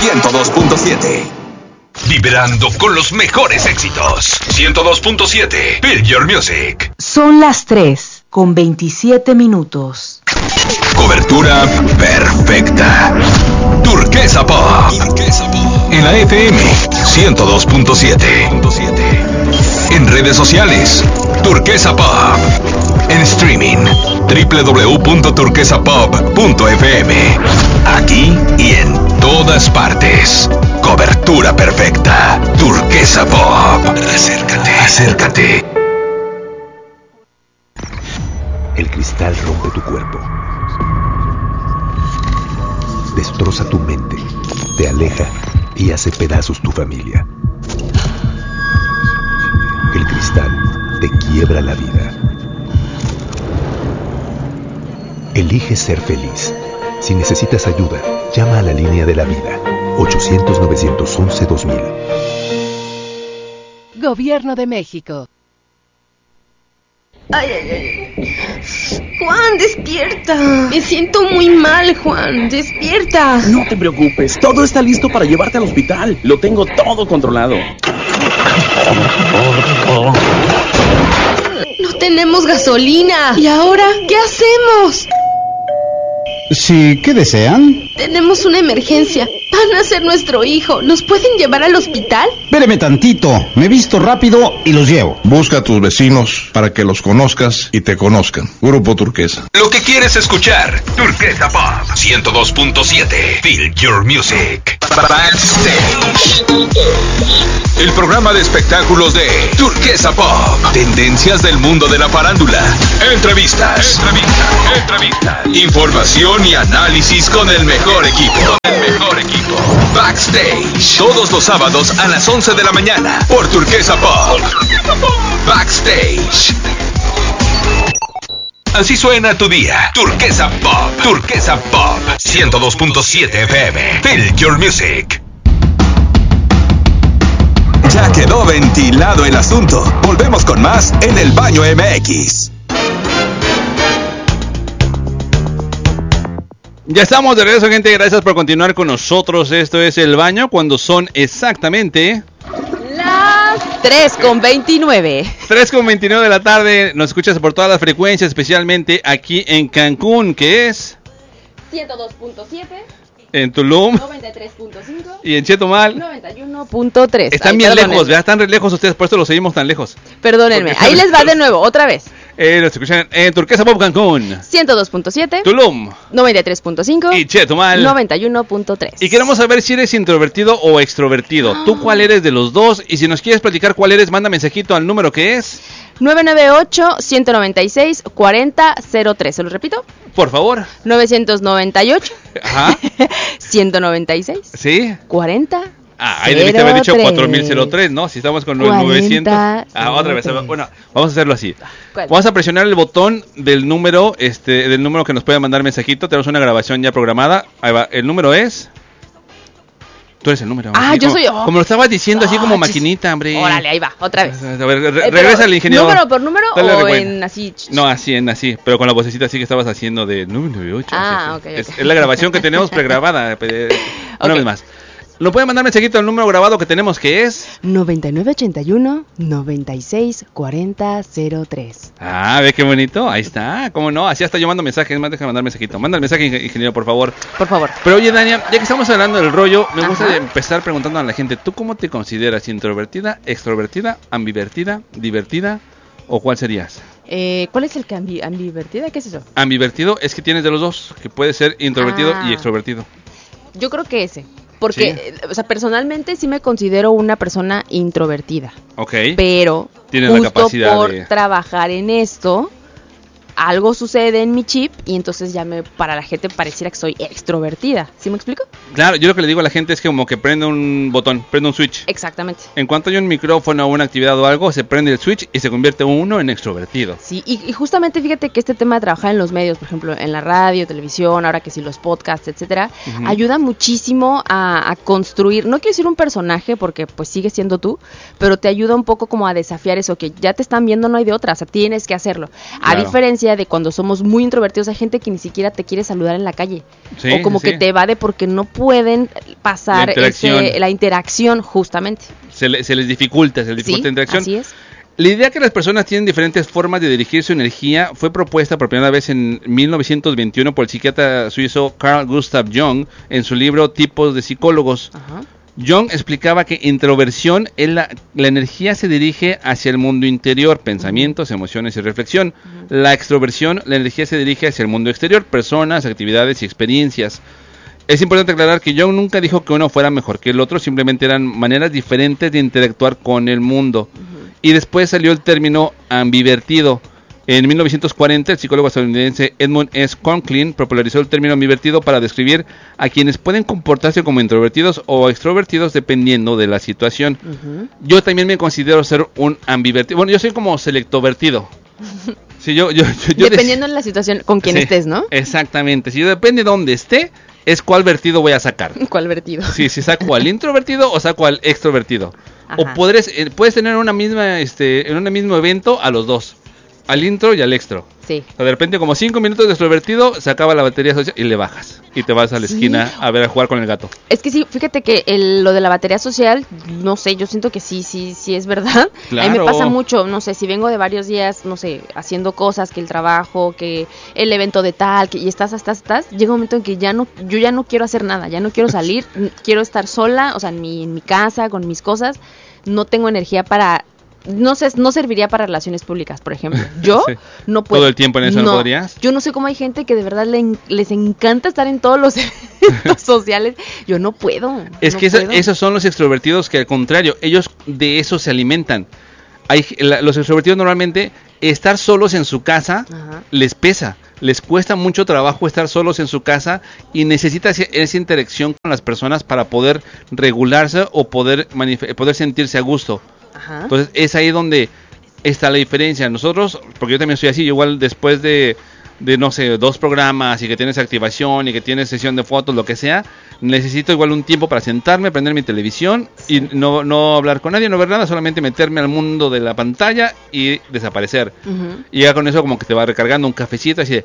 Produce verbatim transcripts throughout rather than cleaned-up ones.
ciento dos punto siete. Vibrando con los mejores éxitos. ciento dos punto siete. Feel Your Music. Son las tres con veintisiete minutos. Cobertura perfecta. Turquesa Pop. En la F M ciento dos punto siete. En redes sociales, Turquesa Pop. En streaming, doble u doble u doble u punto turquesa pop punto f m. Aquí y en todas partes. Cobertura perfecta. Turquesa Pop. Acércate, acércate. El cristal rompe tu cuerpo. Destroza tu mente. Te aleja y hace pedazos tu familia. El cristal te quiebra la vida. Elige ser feliz. Si necesitas ayuda, llama a la línea de la vida. ochocientos, novecientos once, dos mil. Gobierno de México. Ay, ay, ay. Juan, despierta. Me siento muy mal, Juan. Despierta. No te preocupes. Todo está listo para llevarte al hospital. Lo tengo todo controlado. No tenemos gasolina. ¿Y ahora qué hacemos? Sí, ¿qué desean? Tenemos una emergencia. Van a ser nuestro hijo. ¿Nos pueden llevar al hospital? Espéreme tantito. Me visto rápido y los llevo. Busca a tus vecinos para que los conozcas y te conozcan. Grupo Turquesa. Lo que quieres escuchar. Turquesa Pop. ciento dos punto siete. Feel Your Music. Backstage. El programa de espectáculos de Turquesa Pop. Tendencias del mundo de la farándula. Entrevistas. Entrevistas. Entrevistas. Información y análisis con el mejor equipo. El mejor equipo. Backstage. Todos los sábados a las once de la mañana. Por Turquesa Pop. Backstage. Así suena tu día. Turquesa Pop. Turquesa Pop. ciento dos punto siete F M. Feel Your Music. Ya quedó ventilado el asunto. Volvemos con más en El Baño M X. Ya estamos de regreso, gente. Gracias por continuar con nosotros. Esto es El Baño, cuando son exactamente las tres con veintinueve. tres con veintinueve de la tarde. Nos escuchas por todas las frecuencias, especialmente aquí en Cancún, que es ciento dos punto siete. En Tulum noventa y tres punto cinco. Y en Chetumal noventa y uno punto tres. Están Ay, bien perdónenme. lejos, ¿verdad? Están re lejos ustedes, por eso los seguimos tan lejos. Perdónenme, ahí les va de nuevo, otra vez. Eh, los escuchan en Turquesa Pop Cancún ciento dos punto siete. Tulum noventa y tres punto cinco. Y Chetumal noventa y uno punto tres. Y queremos saber si eres introvertido o extrovertido. ¿Tú cuál eres de los dos? Y si nos quieres platicar cuál eres, manda mensajito al número que es nueve nueve ocho, uno nueve seis, cuatro cero cero tres. ¿Se lo repito? Por favor. nueve nueve ocho. Ajá. ciento noventa y seis. ¿Sí? cuarenta. Ah, ahí debiste haber dicho cuatro mil tres, ¿no? Si estamos con novecientos. Ah, otra vez. Bueno, vamos a hacerlo así. ¿Cuál? Vamos a presionar el botón del número, este, del número que nos puede mandar mensajito. Tenemos una grabación ya programada. Ahí va. El número es... Tú eres el número. Ah, yo como, soy yo. Como lo estabas diciendo, así oh, como maquinita, hombre. Órale, ahí va, otra vez. A ver, re eh, regresa el ingeniero. ¿Número por número Dale o rewind. en así? No, así, en así. Pero con la vocecita así que estabas haciendo de nueve nueve ocho. Ah, o sea, ok, es, ok. es la grabación que tenemos pregrabada. Una okay. vez más. Lo puede mandar mensajito al número grabado que tenemos, que es noventa y nueve ochenta y uno, noventa y seis, cuarenta cero tres. Ah, ve qué bonito. Ahí está. ¿Cómo no? Así hasta yo mando mensajes. Más déjame mandar mensajito. Manda el mensaje, ingeniero, por favor. Por favor. Pero oye, Dania, ya que estamos hablando del rollo, me gusta Ajá. empezar preguntando a la gente, ¿tú cómo te consideras? ¿Introvertida, extrovertida, ambivertida, divertida? ¿O cuál serías? Eh, ¿Cuál es el que ambi ambivertida? ¿Qué es eso? Ambivertido es que tienes de los dos, que puede ser introvertido Ah. y extrovertido. Yo creo que ese. Porque, ¿Sí? eh, o sea, personalmente sí me considero una persona introvertida. Ok. Pero Tienes la justo capacidad por de... trabajar en esto, algo sucede en mi chip y entonces ya me para la gente pareciera que soy extrovertida. ¿Sí me explico? Claro, yo lo que le digo a la gente es que como que prende un botón, prende un switch. Exactamente. En cuanto hay un micrófono o una actividad o algo, se prende el switch y se convierte uno en extrovertido. Sí, y, y justamente fíjate que este tema de trabajar en los medios, por ejemplo, en la radio, televisión, ahora que sí los podcasts, etcétera, Uh-huh. ayuda muchísimo a, a construir, no quiero decir un personaje porque pues sigue siendo tú, pero te ayuda un poco como a desafiar eso, que ya te están viendo, no hay de otra, o sea, tienes que hacerlo. A Claro. diferencia diferencia de cuando somos muy introvertidos, hay gente que ni siquiera te quiere saludar en la calle. Sí, o como sí, que sí. te evade porque no pueden pasar La interacción. ese, la interacción, justamente. Se, le- se les dificulta, se les dificulta Sí, la interacción. así es. La idea que las personas tienen diferentes formas de dirigir su energía fue propuesta por primera vez en mil novecientos veintiuno por el psiquiatra suizo Carl Gustav Jung en su libro Tipos de psicólogos. Ajá. Jung explicaba que introversión es la, la energía se dirige hacia el mundo interior, pensamientos, emociones y reflexión. La extroversión, la energía se dirige hacia el mundo exterior, personas, actividades y experiencias. Es importante aclarar que Jung nunca dijo que uno fuera mejor que el otro, simplemente eran maneras diferentes de interactuar con el mundo. Y después salió el término ambivertido. En mil novecientos cuarenta, el psicólogo estadounidense Edmund S. Conklin popularizó el término ambivertido para describir a quienes pueden comportarse como introvertidos o extrovertidos dependiendo de la situación. Ujú. Yo también me considero ser un ambivertido. Bueno, yo soy como selectovertido. Sí, yo, yo, yo, yo Dependiendo de la situación con quien Sí, estés, ¿no? Exactamente. Si yo depende de dónde esté, es cuál vertido voy a sacar. ¿Cuál vertido? Sí, si saco al introvertido o saco al extrovertido. Ajá. O podres, eh, puedes tener una misma, este, en un mismo evento a los dos, al intro y al extro. Sí. O sea, de repente como cinco minutos de extrovertido, se acaba la batería social y le bajas. Y te vas a la Sí. esquina a ver a jugar con el gato. Es que sí, fíjate que el- lo de la batería social, no sé, yo siento que sí, sí, sí es verdad. A mí me Claro. pasa mucho, no sé, si vengo de varios días, no sé, haciendo cosas, que el trabajo, que el evento de tal, que y estás, estás, estás, llega un momento en que ya no, yo ya no quiero hacer nada, ya no quiero salir, n- quiero estar sola, o sea, en mi, en mi casa, con mis cosas, no tengo energía para... No sé, no serviría para relaciones públicas, por ejemplo. Yo Sí. no puedo. ¿Todo el tiempo en eso no podrías? Yo no sé cómo hay gente que de verdad le en- les encanta estar en todos los eventos sociales. Yo no puedo. Es no que eso- puedo. esos son los extrovertidos que al contrario, ellos de eso se alimentan. Hay, la- los extrovertidos normalmente estar solos en su casa Ajá. les pesa, les cuesta mucho trabajo estar solos en su casa y necesita ese- esa interacción con las personas para poder regularse o poder, manif- poder sentirse a gusto. Ajá. Entonces es ahí donde está la diferencia. Nosotros, porque yo también soy así, igual después de, de no sé, dos programas y que tienes activación y que tienes sesión de fotos, lo que sea, necesito igual un tiempo para sentarme, prender mi televisión y no, no hablar con nadie, no ver nada, solamente meterme al mundo de la pantalla y desaparecer. Ujú. Y ya con eso como que te va recargando un cafecito así de...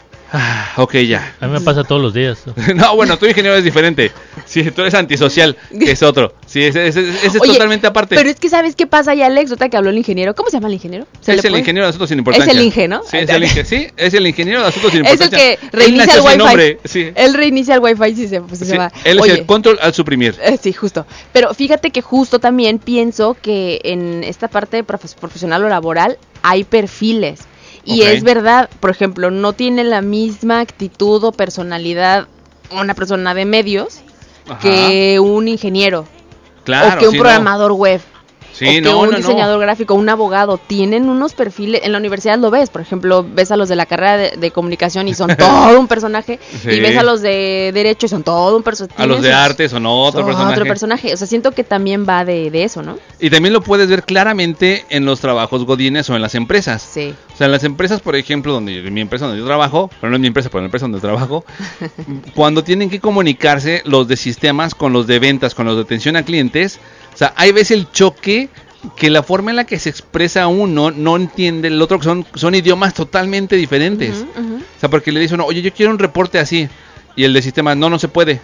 Ah, ok, ya. A mí me pasa todos los días. No, bueno, tu ingeniero es diferente. Sí, tú eres antisocial, que es otro. Sí, ese, ese- ese es Oye, totalmente aparte. Pero es que ¿sabes qué pasa ahí, Alex? Ahorita que habló el ingeniero. ¿Cómo se llama el ingeniero? ¿Se Es le el puede? ingeniero de asuntos sin importancia. Es el Inge, ¿no? Sí, es el, Inge, sí, es el ingeniero de asuntos sin Es el importancia. que Él reinicia nació el sin wifi. nombre, sí. Él reinicia el wifi si se, si se Sí, va. él es Oye, el control al suprimir. Eh, sí, justo. Pero fíjate que justo también pienso que en esta parte profe- profesional o laboral hay perfiles. Y Ok. es verdad, por ejemplo, no tiene la misma actitud o personalidad una persona de medios Ajá. que un ingeniero Claro, o que un sí, no. programador web. Sí, o que no, un no, no. diseñador gráfico, un abogado, tienen unos perfiles, en la universidad lo ves, por ejemplo, ves a los de la carrera de, de comunicación y son todo un personaje, Sí. y ves a los de derecho y son todo un personaje. A los de arte son otro personaje. Otro personaje, o sea, siento que también va de, de eso, ¿no? Y también lo puedes ver claramente en los trabajos godines o en las empresas. Sí. O sea, en las empresas, por ejemplo, donde mi empresa donde yo trabajo, pero no es mi empresa, pero en la empresa donde trabajo, cuando tienen que comunicarse los de sistemas con los de ventas, con los de atención a clientes, o sea, ahí ves el choque que la forma en la que se expresa uno no entiende el otro, que son, son idiomas totalmente diferentes. Ujú, ujú. O sea, porque le dice uno, oye, yo quiero un reporte así, y el de sistemas, no, no se puede.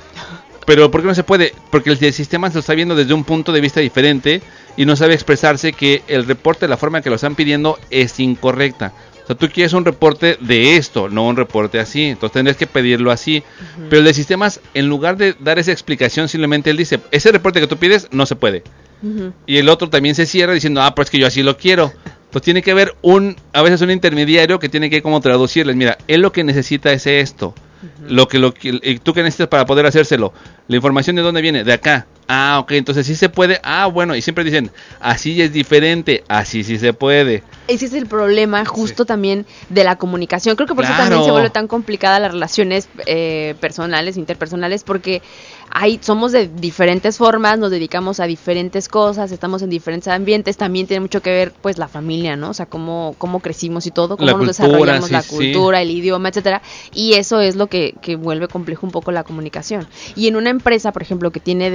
Pero ¿por qué no se puede? Porque el de sistemas lo está viendo desde un punto de vista diferente y no sabe expresarse que el reporte, la forma en que lo están pidiendo, es incorrecta. O sea, tú quieres un reporte de esto, no un reporte así. Entonces tendrías que pedirlo así. Ujú. Pero el de sistemas, en lugar de dar esa explicación, simplemente él dice, ese reporte que tú pides no se puede. Ujú. Y el otro también se cierra diciendo, ah, pues que yo así lo quiero. Pues tiene que haber un, a veces un intermediario que tiene que como traducirles, mira, él lo que necesita es esto. Lo que lo que y tú que necesitas para poder hacérselo. La información de dónde viene, de acá. Ah, ok, entonces sí se puede. Ah, bueno, y siempre dicen, así es diferente, así sí se puede. Ese es el problema justo Sí. también de la comunicación. Creo que por eso Claro. también se vuelve tan complicada las relaciones eh, personales, interpersonales, porque hay, somos de diferentes formas, nos dedicamos a diferentes cosas, estamos en diferentes ambientes, también tiene mucho que ver pues la familia, ¿no? O sea, cómo, cómo crecimos y todo, cómo La nos cultura, desarrollamos, sí, la sí. cultura, el idioma, etcétera. Y eso es lo que, que vuelve complejo un poco la comunicación. Y en una empresa, por ejemplo, que tiene demasiado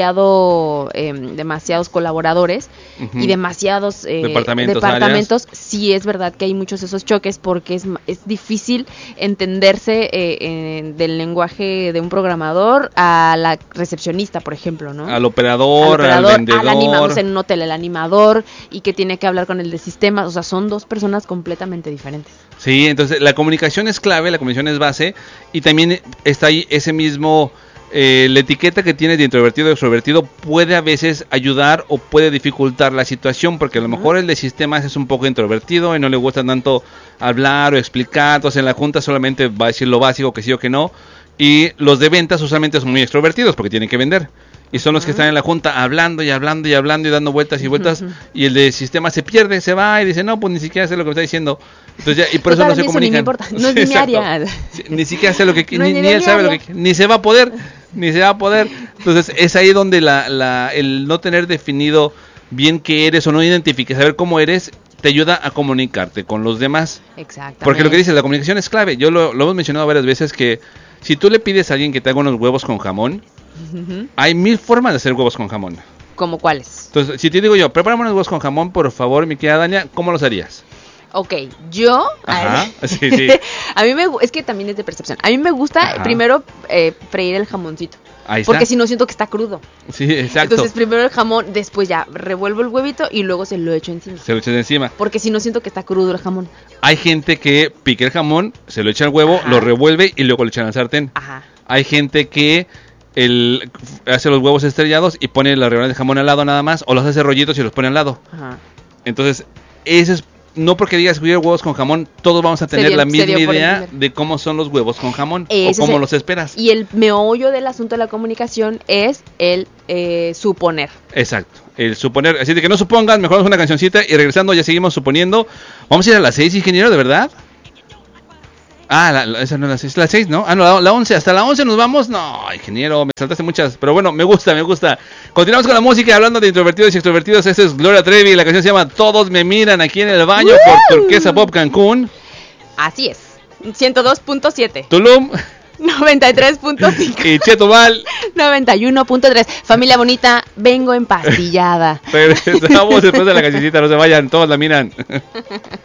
demasiado, eh, demasiados colaboradores uh-huh. y demasiados eh, departamentos, departamentos sí es verdad que hay muchos de esos choques porque es, es difícil entenderse eh, eh, del lenguaje de un programador a la recepcionista, por ejemplo, ¿no? Al operador, al, operador, al vendedor. Al animador, en un hotel, el animador, y que tiene que hablar con el de sistemas, o sea, son dos personas completamente diferentes. Sí, entonces la comunicación es clave, la comunicación es base, y también está ahí ese mismo... Eh, la etiqueta que tienes de introvertido y extrovertido puede a veces ayudar o puede dificultar la situación, porque a lo mejor el de sistemas es un poco introvertido y no le gusta tanto hablar o explicar, entonces en la junta solamente va a decir lo básico, que sí o que no, y los de ventas usualmente son muy extrovertidos porque tienen que vender. Y son los que están en la junta hablando y hablando y hablando y dando vueltas y vueltas. Uh-huh. Y el de sistema se pierde, se va y dice, no, pues ni siquiera sé lo que me está diciendo. Entonces ya, y por Total, eso no se comunican. Ni me importa. No es sí, mi área. Sí, ni siquiera sé lo que no ni, ni él sabe lo que ni se va a poder, ni se va a poder. Entonces es ahí donde la, la, el no tener definido bien qué eres o no identificar, saber cómo eres, te ayuda a comunicarte con los demás. Exactamente. Porque lo que dices, la comunicación es clave. Yo lo, lo hemos mencionado varias veces que si tú le pides a alguien que te haga unos huevos con jamón, uh-huh. hay mil formas de hacer huevos con jamón. ¿Cómo cuáles? Entonces, si te digo yo, prepárame unos huevos con jamón, por favor, mi querida Dania, ¿cómo los harías? Ok, yo... Ajá, a, sí, sí. a mí me... Es que también es de percepción. A mí me gusta Ajá. primero eh, freír el jamoncito. Ahí está. Porque si no siento que está crudo. Sí, exacto. Entonces primero el jamón, después ya revuelvo el huevito y luego se lo echo encima. Se lo echas encima. Porque si no siento que está crudo el jamón. Hay gente que pica el jamón, se lo echa al huevo, Ajá. lo revuelve y luego lo echa en la sartén. Ajá. Hay gente que el, hace los huevos estrellados y pone la rebanada de jamón al lado nada más, o los hace rollitos y los pone al lado. Ajá. Entonces, ese es... No porque digas que huevos con jamón, todos vamos a tener sería, la misma idea de cómo son los huevos con jamón Ese o cómo es el, los esperas. Y el meollo del asunto de la comunicación es el eh, suponer. Exacto, el suponer. Así de que no supongan, mejor una cancioncita y regresando ya seguimos suponiendo. Vamos a ir a las seis, ingeniero, ¿de verdad? Ah, la, la, esa no es la seis, la seis, ¿no? Ah, no, la, la once, hasta la once nos vamos. No, ingeniero, me saltaste muchas, pero bueno, me gusta, me gusta. Continuamos con la música, hablando de introvertidos y extrovertidos. Esta es Gloria Trevi, la canción se llama Todos me miran aquí en el baño ¡Woo! Por Turquesa Pop Cancún. Así es, ciento dos punto siete. Tulum. noventa y tres punto cinco. Y Chetumal. noventa y uno punto tres. Familia bonita, vengo empastillada. Regresamos después de la cancioncita, no se vayan, todos la miran.